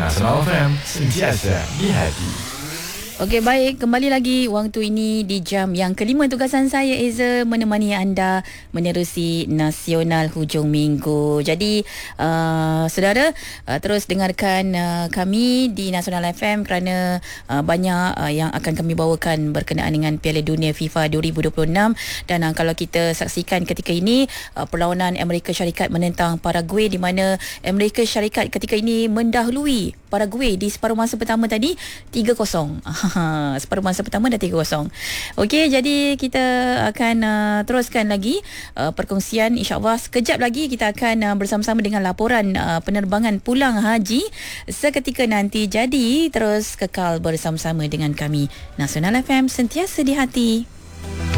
Nasional FM, sentiasa di hati. Okey, baik, kembali lagi waktu ini di jam yang kelima tugasan saya Eza menemani anda menerusi Nasional Hujung Minggu. Jadi saudara terus dengarkan kami di Nasional FM kerana banyak yang akan kami bawakan berkenaan dengan Piala Dunia FIFA 2026 dan kalau kita saksikan ketika ini perlawanan Amerika Syarikat menentang Paraguay di mana Amerika Syarikat ketika ini mendahului Paraguay di separuh masa pertama tadi 3-0. Separuh masa pertama dah 3-0. Okey, jadi kita akan teruskan lagi perkongsian, insya-Allah sekejap lagi kita akan bersama-sama dengan laporan penerbangan pulang haji seketika nanti. Jadi terus kekal bersama-sama dengan kami Nasional FM, sentiasa di hati.